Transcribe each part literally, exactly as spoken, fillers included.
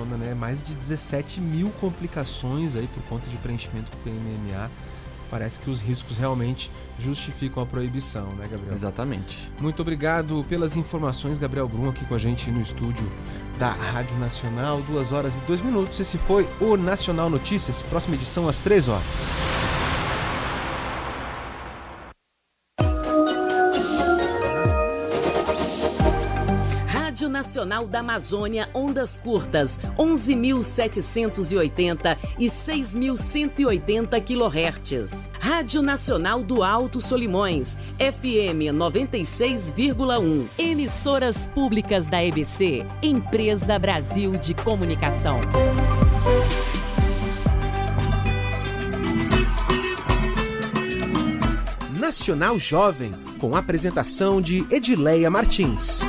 menciona, né, mais de dezessete mil complicações aí por conta de preenchimento com M M A. Parece que os riscos realmente justificam a proibição, né, Gabriel? Exatamente. Muito obrigado pelas informações, Gabriel Brum, aqui com a gente no estúdio da Rádio Nacional. Duas horas e dois minutos. Esse foi o Nacional Notícias. Próxima edição às três horas. Rádio Nacional da Amazônia, ondas curtas, onze mil setecentos e oitenta e seis mil cento e oitenta quilohertz. Rádio Nacional do Alto Solimões, F M noventa e seis vírgula um. Emissoras públicas da E B C, Empresa Brasil de Comunicação. Nacional Jovem, com apresentação de Edileia Martins.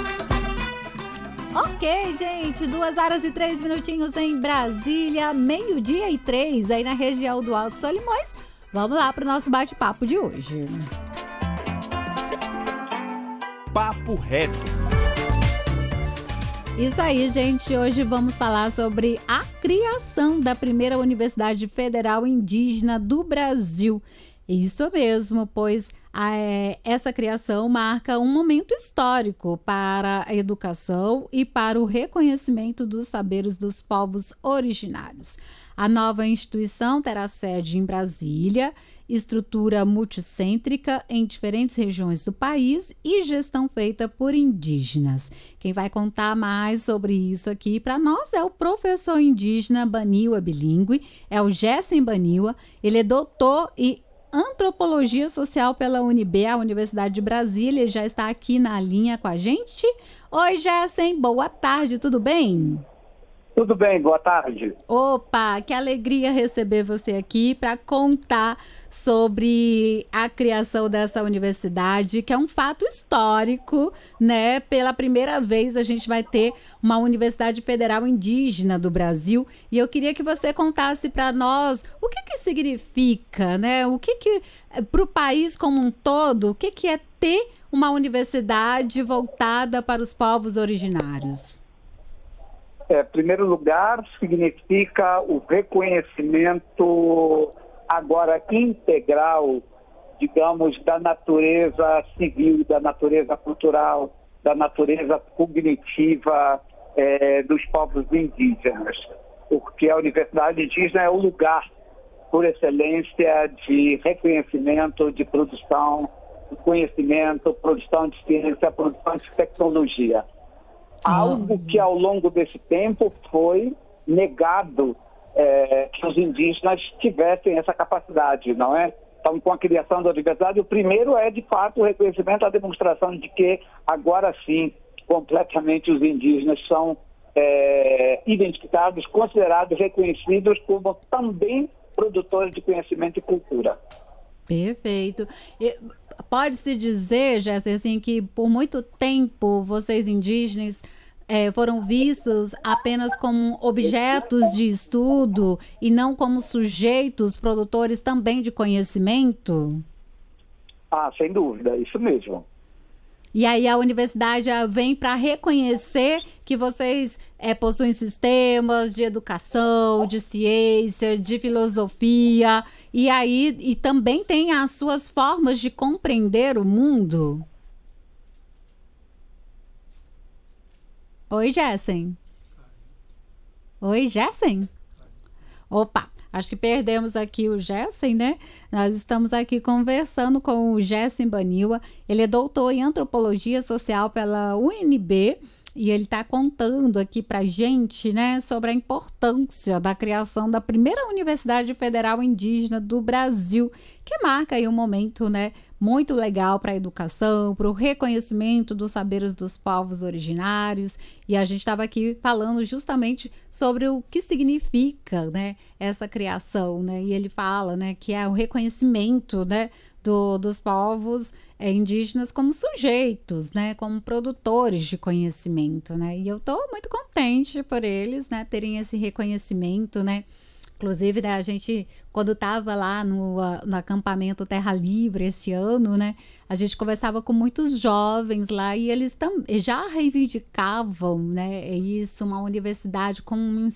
Ok, gente, duas horas e três minutinhos em Brasília, meio-dia e três aí na região do Alto Solimões. Vamos lá para o nosso bate-papo de hoje. Papo reto. Isso aí, gente. Hoje vamos falar sobre a criação da primeira Universidade Federal Indígena do Brasil. Isso mesmo, pois a, é, essa criação marca um momento histórico para a educação e para o reconhecimento dos saberes dos povos originários. A nova instituição terá sede em Brasília, estrutura multicêntrica em diferentes regiões do país e gestão feita por indígenas. Quem vai contar mais sobre isso aqui para nós é o professor indígena Baniwa bilíngue, é o Gessen Baniwa. Ele é doutor e Antropologia Social pela U N B, a Universidade de Brasília. Ele já está aqui na linha com a gente. Oi, Gessen, boa tarde, tudo bem? Tudo bem, boa tarde. Opa, que alegria receber você aqui para contar sobre a criação dessa universidade, que é um fato histórico, né? Pela primeira vez a gente vai ter uma Universidade Federal Indígena do Brasil, e eu queria que você contasse para nós o que que significa, né? O que que, para o país como um todo, o que que é ter uma universidade voltada para os povos originários? É, em primeiro lugar, significa o reconhecimento agora integral, digamos, da natureza civil, da natureza cultural, da natureza cognitiva é, dos povos indígenas. Porque a Universidade Indígena é o lugar, por excelência, de reconhecimento, de produção, de conhecimento, produção de ciência, produção de tecnologia. Algo que ao longo desse tempo foi negado, é, que os indígenas tivessem essa capacidade, não é? Então, com a criação da universidade, o primeiro é, de fato, o reconhecimento, a demonstração de que, agora sim, completamente os indígenas são é, identificados, considerados, reconhecidos como também produtores de conhecimento e cultura. Perfeito. Pode-se dizer, Gessen, assim, que por muito tempo vocês indígenas é, foram vistos apenas como objetos de estudo e não como sujeitos produtores também de conhecimento? Ah, sem dúvida, isso mesmo. E aí a universidade vem para reconhecer que vocês é, possuem sistemas de educação, de ciência, de filosofia, e aí e também tem as suas formas de compreender o mundo. Oi, Gessen. Oi, Gessen. Opa. Acho que perdemos aqui o Gessen, né? Nós estamos aqui conversando com o Gessen Baniwa. Ele é doutor em Antropologia Social pela U N B e ele está contando aqui para a gente, né, sobre a importância da criação da primeira Universidade Federal Indígena do Brasil, que marca aí um momento, né, muito legal para a educação, para o reconhecimento dos saberes dos povos originários. E a gente estava aqui falando justamente sobre o que significa, né, essa criação, né? E ele fala, né, que é o reconhecimento, né, do, dos povos é, indígenas como sujeitos, né, como produtores de conhecimento, né? E eu estou muito contente por eles, né, terem esse reconhecimento, né? Inclusive, né, a gente, quando estava lá no, no acampamento Terra Livre esse ano, né, a gente conversava com muitos jovens lá e eles tam, já reivindicavam, né, isso, uma universidade com um